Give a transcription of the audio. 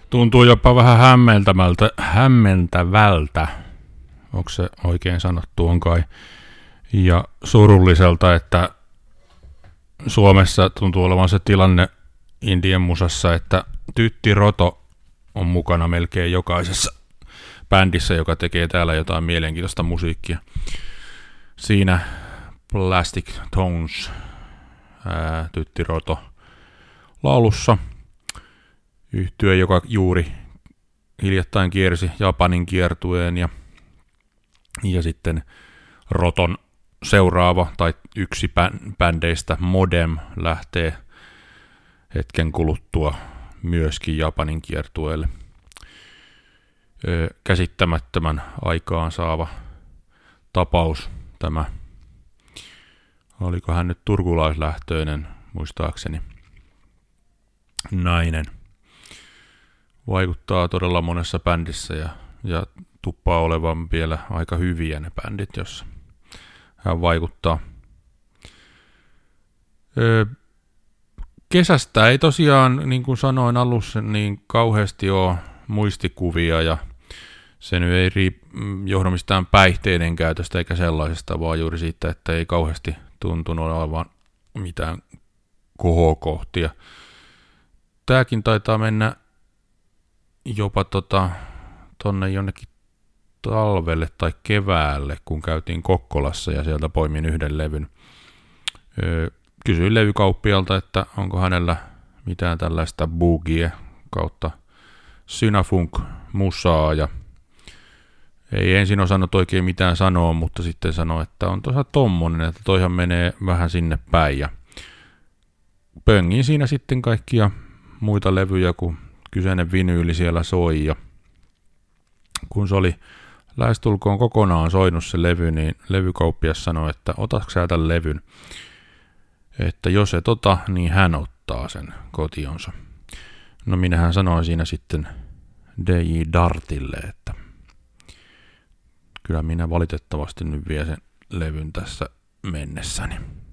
Tuntuu jopa vähän hämmentävältä, onko se oikein sanottu on kai, ja surulliselta, että Suomessa tuntuu olevan se tilanne Indien musassa, että Tytti Roto on mukana melkein jokaisessa bändissä, joka tekee täällä jotain mielenkiintoista musiikkia. Siinä Plastic Tones, Tytti Roto laulussa. Yhtye, joka juuri hiljattain kiersi Japanin kiertueen ja sitten Roton seuraava tai yksi bändeistä Modem lähtee hetken kuluttua myöskin Japanin kiertueelle. Käsittämättömän aikaan saava tapaus tämä. Oliko hän nyt turkulaislähtöinen, muistaakseni, nainen. Vaikuttaa todella monessa bändissä ja tuppaa olevan vielä aika hyviä ne bändit, jos hän vaikuttaa. Kesästä ei tosiaan, niin kuin sanoin alussa, niin kauheasti ole muistikuvia ja se nyt ei johdu mistään päihteiden käytöstä eikä sellaisesta, vaan juuri siitä, että ei kauheasti tuntunut olevan mitään kohokohtia. Tääkin taitaa mennä jopa tonne jonnekin talvelle tai keväälle, kun käytiin Kokkolassa ja sieltä poimin yhden levyn. Kysyin levykauppialta, että onko hänellä mitään tällaista boogie kautta synafunk-musaa, ja ei ensin osannut oikein mitään sanoa, mutta sitten sanoi, että on tuossa tommonen, että toihan menee vähän sinne päin, ja pöngin siinä sitten kaikkia muita levyjä, kun kyseinen vinyyli siellä soi, ja kun se oli lähestulkoon kokonaan soinut se levy, niin levykauppias sanoi, että otatko sä tämän levyn, että jos et ota, niin hän ottaa sen kotionsa. No minähän sanoin siinä sitten DJ Dartille, että kyllä minä valitettavasti nyt vie sen levyn tässä mennessäni.